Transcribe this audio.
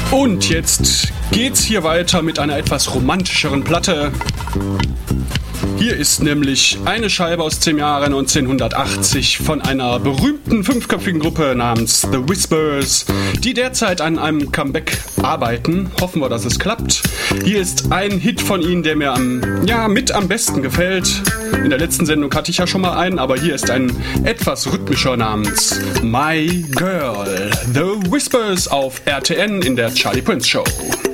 Und jetzt geht's hier weiter mit einer etwas romantischeren Platte. Hier ist nämlich eine Scheibe aus dem Jahre 1980 von einer berühmten fünfköpfigen Gruppe namens The Whispers, die derzeit an einem Comeback arbeiten. Hoffen wir, dass es klappt. Hier ist ein Hit von ihnen, der mir mit am besten gefällt. In der letzten Sendung hatte ich ja schon mal einen, aber hier ist ein etwas rhythmischer namens My Girl. The Whispers auf RTN in der Charlie Prince Show.